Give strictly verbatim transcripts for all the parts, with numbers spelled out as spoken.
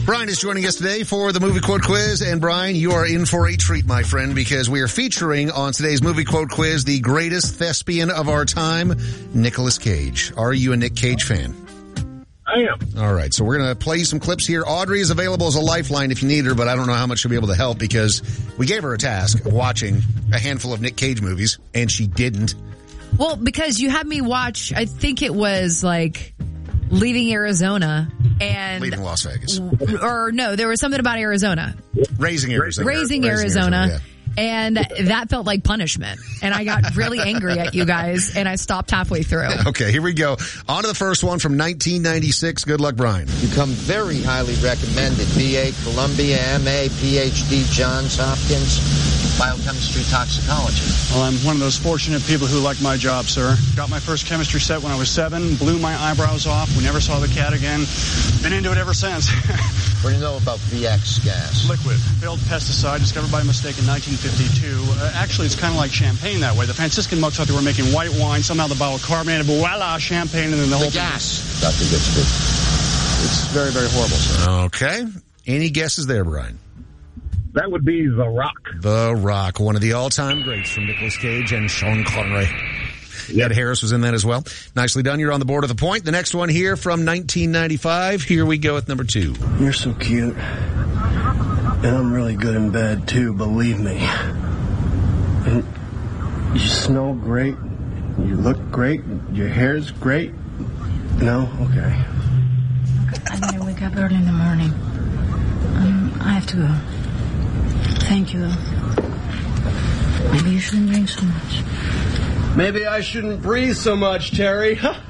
Brian is joining us today for the Movie Quote Quiz. And Brian, you are in for a treat, my friend, because we are featuring on today's Movie Quote Quiz the greatest thespian of our time, Nicolas Cage. Are you a Nick Cage fan? I am. All right, so we're going to play you some clips here. Audrey is available as a lifeline if you need her, but I don't know how much she'll be able to help because we gave her a task of watching a handful of Nick Cage movies, and she didn't. Well, because you had me watch, I think it was like Leaving Arizona and... Leaving Las Vegas. Or no, there was something about Arizona. Raising Arizona. Raising, Raising Arizona. Arizona yeah. And that felt like punishment. And I got really angry at you guys, and I stopped halfway through. Okay, here we go. On to the first one from nineteen ninety-six. Good luck, Brian. Become very highly recommended. B A, Columbia, M A, P H D, Johns Hopkins, biochemistry, toxicology. Well, I'm one of those fortunate people who like my job, sir. Got my first chemistry set when I was seven, blew my eyebrows off. We never saw the cat again. Been into it ever since. What do you know about V X gas? Liquid. Failed pesticide discovered by mistake in nineteen fifty-two. Uh, actually, it's kind of like champagne that way. The Franciscan monks thought they were making white wine. Somehow the bottle carbonated, but voila, champagne, and then the, the whole gas. Doctor Goodspeed. It's very, very horrible, sir. Okay. Any guesses there, Brian? That would be The Rock. The Rock, one of the all-time greats from Nicolas Cage and Sean Connery. Ed Harris was in that as well. Nicely done. You're on the board with a point. The next one here from nineteen ninety-five. Here we go with number two. You're so cute. And I'm really good in bed, too, believe me. And you smell great. You look great. Your hair's great. No? Okay. I'm going to wake up early in the morning. Um, I have to go. Thank you, though. Maybe you shouldn't drink so much. Maybe I shouldn't breathe so much, Terry. uh,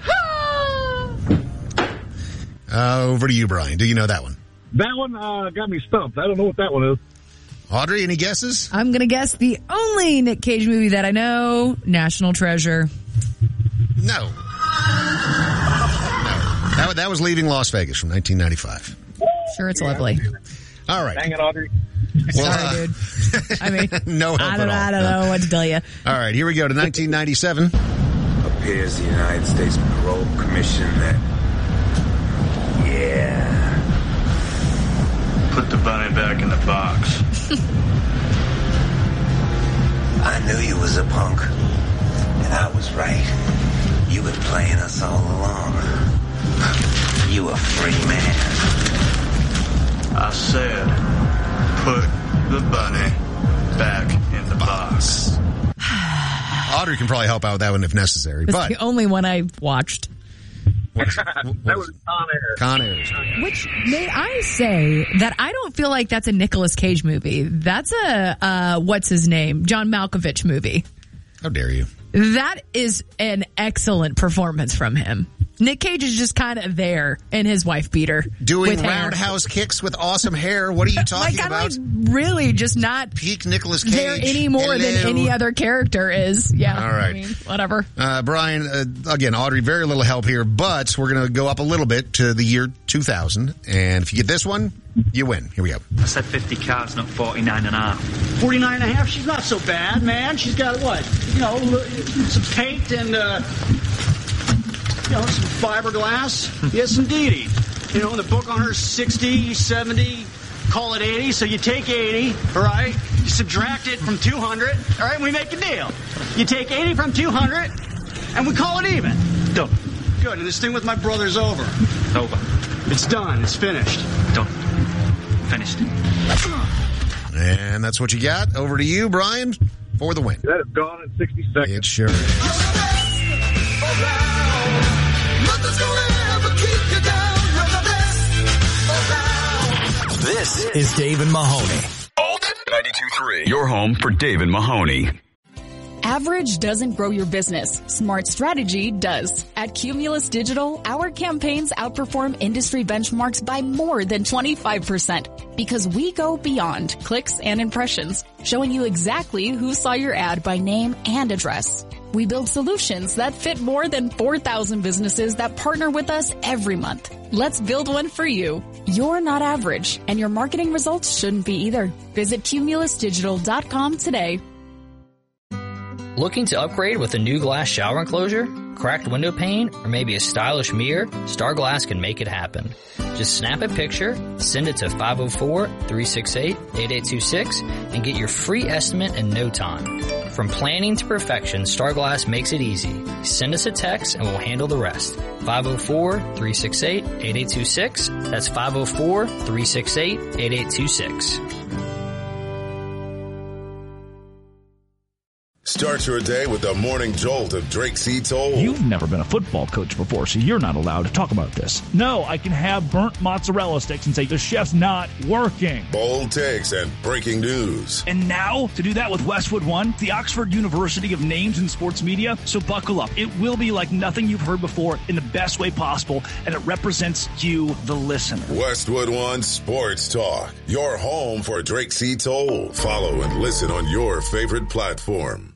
over to you, Brian. Do you know that one? That one uh, got me stumped. I don't know what that one is. Audrey, any guesses? I'm going to guess the only Nick Cage movie that I know, National Treasure. No. No. That, that was Leaving Las Vegas from nineteen ninety-five. Sure, it's lovely. All right. Dang it, Audrey. Well, Sorry, dude. I mean, no help I don't, at all. I don't know what to tell you. All right, here we go to nineteen ninety-seven. Appears the United States Parole Commission that, yeah, put the bunny back in the box. I knew you was a punk, and I was right. You been playing us all along. You a free man. I said, put the bunny back in the box. Audrey can probably help out with that one if necessary. It's but the only one I watched. What, what that was Con Air. Con Air. Which, may I say that I don't feel like that's a Nicolas Cage movie. That's a, uh, what's his name? John Malkovich movie. How dare you? That is an excellent performance from him. Nick Cage is just kind of there in his wife beater. Doing with roundhouse hair. Kicks with awesome hair. What are you talking like, about? I'm like really just not peak Nicolas Cage. There any more Hello. than any other character is. Yeah. All right. I mean, whatever. Uh, Brian, uh, again, Audrey, very little help here, but we're going to go up a little bit to the year two thousand. And if you get this one, you win. Here we go. I said fifty cars, not forty-nine and a half. forty-nine and a half? She's not so bad, man. She's got what? You know, some paint and, uh, you know, some fiberglass. Yes, indeedy. You know, and the book on her is sixty, seventy, call it eighty. So you take eighty, all right? You subtract it from two hundred, all right? And we make a deal. You take eighty from two hundred, and we call it even. Done. Good. And this thing with my brother's over. Over. It's done. It's finished. Done. Finished. And that's what you got. Over to you, Brian, for the win. That is gone in sixty seconds. It sure is. This is Dave and Mahoney. Alt ninety-two point three. Your home for Dave and Mahoney. Average doesn't grow your business. Smart strategy does. At Cumulus Digital, our campaigns outperform industry benchmarks by more than twenty-five percent because we go beyond clicks and impressions, showing you exactly who saw your ad by name and address. We build solutions that fit more than four thousand businesses that partner with us every month. Let's build one for you. You're not average, and your marketing results shouldn't be either. Visit cumulus digital dot com today. Looking to upgrade with a new glass shower enclosure? cracked window pane, or maybe a stylish mirror, Starglass can make it happen. Just snap a picture, send it to five oh four, three six eight, eight eight two six, and get your free estimate in no time. From planning to perfection, Starglass makes it easy. Send us a text and we'll handle the rest. five oh four, three six eight, eight eight two six. That's five oh four, three six eight, eight eight two six. Start your day with the morning jolt of Drake C. Toll. You've never been a football coach before, so you're not allowed to talk about this. No, I can have burnt mozzarella sticks and say the chef's not working. Bold takes and breaking news. And now, to do that with Westwood One, the Oxford University of names in sports media. So buckle up. It will be like nothing you've heard before in the best way possible, and it represents you, the listener. Westwood One Sports Talk, your home for Drake C. Toll. Follow and listen on your favorite platform.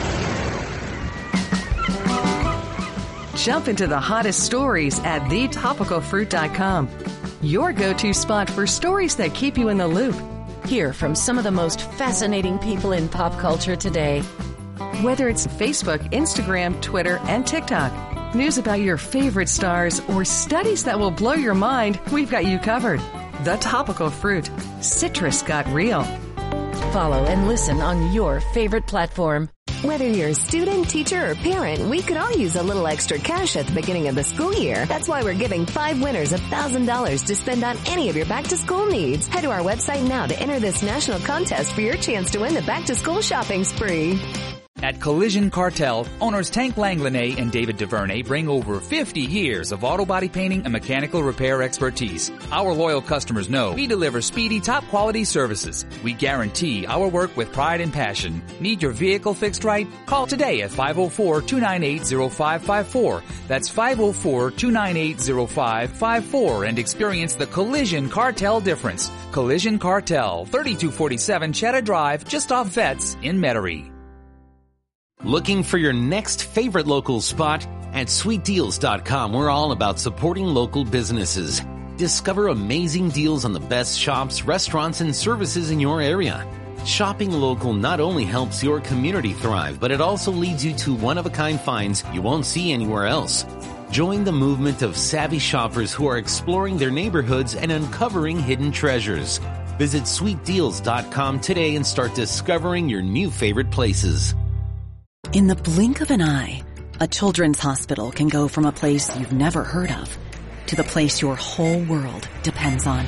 Jump into the hottest stories at the topical fruit dot com. Your go-to spot for stories that keep you in the loop. Hear from some of the most fascinating people in pop culture today. Whether it's Facebook, Instagram, Twitter, and TikTok, news about your favorite stars, or studies that will blow your mind, we've got you covered. The Topical Fruit. Citrus got real. Follow and listen on your favorite platform. Whether you're a student, teacher, or parent, we could all use a little extra cash at the beginning of the school year. That's why we're giving five winners one thousand dollars to spend on any of your back-to-school needs. Head to our website now to enter this national contest for your chance to win the back-to-school shopping spree. At Collision Cartel, owners Tank Langlanay and David DuVernay bring over fifty years of auto body painting and mechanical repair expertise. Our loyal customers know we deliver speedy, top-quality services. We guarantee our work with pride and passion. Need your vehicle fixed right? Call today at five oh four, two nine eight, oh five five four. That's five oh four, two nine eight, oh five five four and experience the Collision Cartel difference. Collision Cartel, thirty-two forty-seven Cheddar Drive, just off Vets in Metairie. Looking for your next favorite local spot? At sweet deals dot com, we're all about supporting local businesses. Discover amazing deals on the best shops, restaurants, and services in your area. Shopping local not only helps your community thrive, but it also leads you to one-of-a-kind finds you won't see anywhere else. Join the movement of savvy shoppers who are exploring their neighborhoods and uncovering hidden treasures. Visit sweet deals dot com today and start discovering your new favorite places. In the blink of an eye, a children's hospital can go from a place you've never heard of to the place your whole world depends on.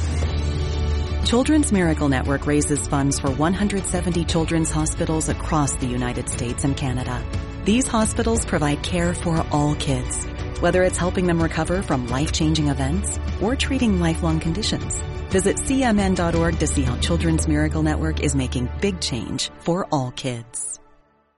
Children's Miracle Network raises funds for one hundred seventy children's hospitals across the United States and Canada. These hospitals provide care for all kids, whether it's helping them recover from life-changing events or treating lifelong conditions. Visit C M N dot org to see how Children's Miracle Network is making big change for all kids.